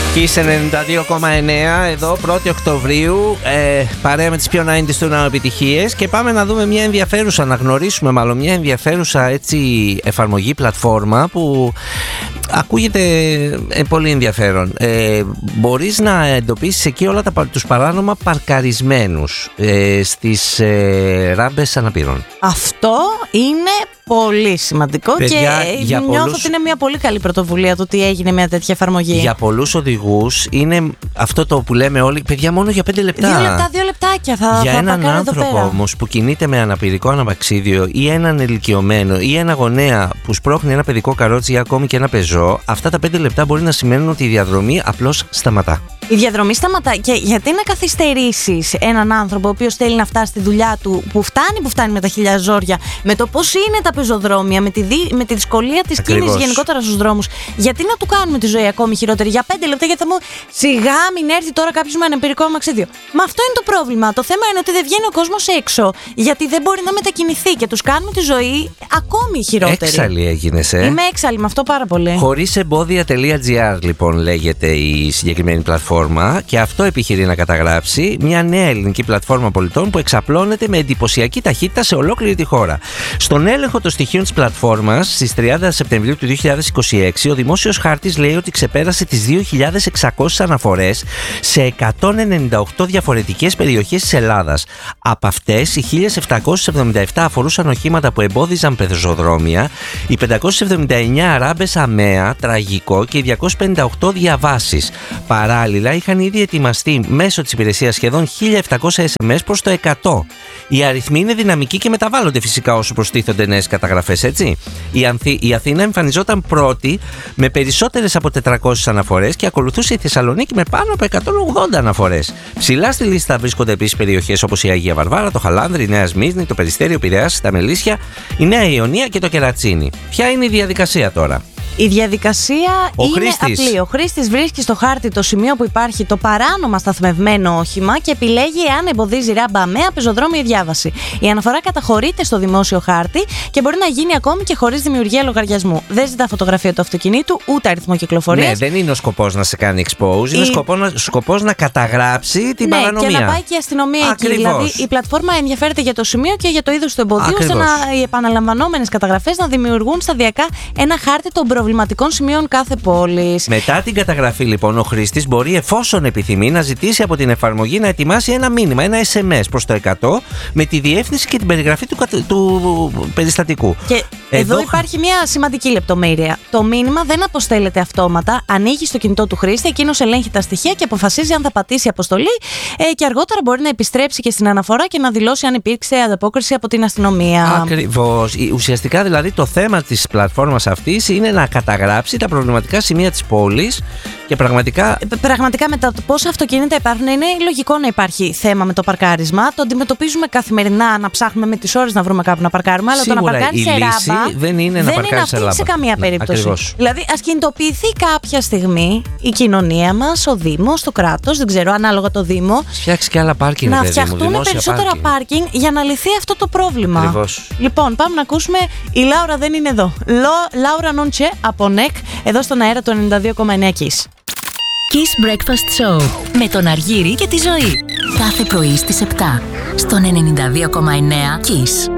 Kiss 92,9 εδώ 1η Οκτωβρίου, παρέα με τις πιο 90's του επιτυχίες, και πάμε να δούμε μια ενδιαφέρουσα, να γνωρίσουμε μάλλον μια ενδιαφέρουσα έτσι εφαρμογή, πλατφόρμα που ακούγεται πολύ ενδιαφέρον. Μπορείς να εντοπίσεις εκεί όλα τους παράνομα παρκαρισμένους στις ράμπες αναπήρων. Αυτό είναι πολύ σημαντικό. Παιδιά, και νιώθω ότι είναι μια πολύ καλή πρωτοβουλία το ότι έγινε μια τέτοια εφαρμογή. Για πολλούς οδηγούς είναι αυτό το που λέμε όλοι, παιδιά, μόνο για 5 λεπτά. 2 λεπτάκια θα για έναν άνθρωπο όμως που κινείται με αναπηρικό αναπαξίδιο ή έναν ηλικιωμένο ή ένα γονέα που σπρώχνει ένα παιδικό καρότσι ή ακόμη και ένα πεζό, αυτά τα 5 λεπτά μπορεί να σημαίνουν ότι η διαδρομή απλώς σταματά. Η διαδρομή σταματά. Και γιατί να καθυστερήσεις έναν άνθρωπο ο οποίος θέλει να φτάσει στη δουλειά του, που φτάνει με τα χιλιά ζόρια, με το πώς είναι τα πεζοδρόμια, με τη δυσκολία της κίνησης γενικότερα στους δρόμους, γιατί να του κάνουμε τη ζωή ακόμη χειρότερη για 5 λεπτά? Γιατί θα μου σιγά μην έρθει τώρα κάποιος με αναπηρικό αμαξίδιο. Μα αυτό είναι το πρόβλημα. Το θέμα είναι ότι δεν βγαίνει ο κόσμος έξω, γιατί δεν μπορεί να μετακινηθεί και τους κάνουμε τη ζωή ακόμη χειρότερη. Έξαλλη έγινες, Είμαι έξαλλη με αυτό πάρα πολύ. Χωρίσεμπόδια.gr λοιπόν λέγεται η συγκεκριμένη πλατφόρμα, και αυτό επιχειρεί να καταγράψει μια νέα ελληνική πλατφόρμα πολιτών που εξαπλώνεται με εντυπωσιακή ταχύτητα σε ολόκληρη τη χώρα. Στον έλεγχο των στοιχείων της πλατφόρμας στις 30 Σεπτεμβρίου του 2026, ο δημόσιος χάρτης λέει ότι ξεπέρασε τις 2.600 αναφορές σε 198 διαφορετικές περιοχές της Ελλάδας. Από αυτές, οι 1.777 αφορούσαν οχήματα που εμπόδιζαν πεζοδρόμια, οι 579 ράμπες αμαία, τραγικό, και οι 258 διαβάσεις. Παράλληλα, είχαν ήδη ετοιμαστεί μέσω της υπηρεσίας σχεδόν 1.700 SMS προς το 100. Οι αριθμοί είναι δυναμικοί και μεταβάλλονται φυσικά όσο προστίθονται νέες καταγραφές, έτσι. Η Αθήνα εμφανιζόταν πρώτη με περισσότερες από 400 αναφορές και ακολουθούσε η Θεσσαλονίκη με πάνω από 180 αναφορές. Ψηλά στη λίστα βρίσκονται επίσης περιοχές όπως η Αγία Βαρβάρα, το Χαλάνδρη, η Νέα Σμύρνη, το Περιστέρι, ο Πειραιάς, τα Μελίσια, η Νέα Ιωνία και το Κερατσίνι. Ποια είναι η διαδικασία τώρα? Η διαδικασία είναι απλή. Ο χρήστης βρίσκει στο χάρτη το σημείο που υπάρχει το παράνομα σταθμευμένο όχημα και επιλέγει εάν εμποδίζει ράμπα αμαία, πεζοδρόμιο ή διάβαση. Η αναφορά καταχωρείται στο δημόσιο χάρτη και μπορεί να γίνει ακόμη και χωρίς δημιουργία λογαριασμού. Δεν ζητά φωτογραφία του αυτοκινήτου ούτε αριθμό κυκλοφορίας. Ναι, δεν είναι ο σκοπός να σε κάνει expose, είναι σκοπός να καταγράψει την παρανομία. Και να πάει και η αστυνομία εκεί. Δηλαδή η πλατφόρμα ενδιαφέρεται για το σημείο και για το είδος του εμποδίου, ώστε οι επαναλαμβανόμενες καταγραφές να δημιουργούν σταδιακά ένα χάρτη των προβληματικών σημείων κάθε πόλης. Μετά την καταγραφή, λοιπόν, ο χρήστης μπορεί, εφόσον επιθυμεί, να ζητήσει από την εφαρμογή να ετοιμάσει ένα μήνυμα, ένα SMS προς το 100 με τη διεύθυνση και την περιγραφή του περιστατικού. Και εδώ υπάρχει μια σημαντική λεπτομέρεια. Το μήνυμα δεν αποστέλλεται αυτόματα. Ανοίγει στο κινητό του χρήστη, εκείνος ελέγχει τα στοιχεία και αποφασίζει αν θα πατήσει αποστολή, και αργότερα μπορεί να επιστρέψει και στην αναφορά και να δηλώσει αν υπήρξε ανταπόκριση από την αστυνομία. Ακριβώς. Ουσιαστικά, δηλαδή, το θέμα της πλατφόρμας αυτής είναι να καταγράψει τα προβληματικά σημεία της πόλης και πραγματικά με τα πόσα αυτοκίνητα υπάρχουν, είναι λογικό να υπάρχει θέμα με το παρκάρισμα. Το αντιμετωπίζουμε καθημερινά, να ψάχνουμε με τις ώρες να βρούμε κάπου να παρκάρουμε. Αλλά σίγουρα, το να παρκάρει σε ράμπα δεν είναι να παρκάρει σε ράμπα. Σε καμία περίπτωση. Ακριβώς. Δηλαδή, ας κινητοποιηθεί κάποια στιγμή η κοινωνία μας, ο Δήμος, το κράτος, δεν ξέρω, ανάλογα το Δήμο. Φτιάξει και άλλα πάρκινγκ. Να φτιαχτούν περισσότερα πάρκινγκ για να λυθεί αυτό το πρόβλημα. Ακριβώς. Λοιπόν, πάμε να ακούσουμε. Η Λάουρα δεν είναι εδώ. Λάουρα Νόντσε από ΝΕΚ, εδώ στον αέρα του 92,9 Kiss. Kiss Breakfast Show με τον Αργύρη και τη Ζωή. Κάθε πρωί στις 7 στον 92,9 Kiss.